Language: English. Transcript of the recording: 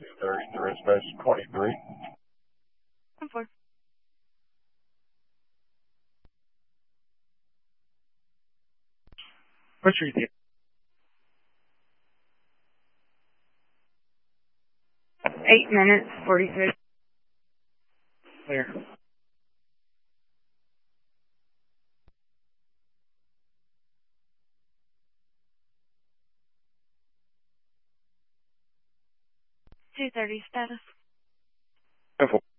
230, dispatch 23. I'm for. What's your ETA? 8 minutes, 46. Clear. .230 status. 10-4.